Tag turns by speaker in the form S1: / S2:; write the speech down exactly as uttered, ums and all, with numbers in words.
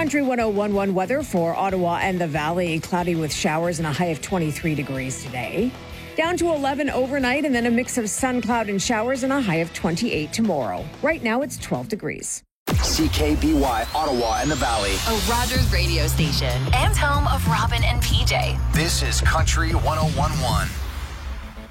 S1: Country one oh one point one weather for Ottawa and the Valley. Cloudy with showers and a high of twenty-three degrees today. Down to eleven overnight and then a mix of sun, cloud, and showers and a high of twenty-eight tomorrow. Right now it's twelve degrees.
S2: C K B Y, Ottawa and the Valley.
S3: A Rogers radio station and home of Robin and P J.
S2: This is Country one oh one point one.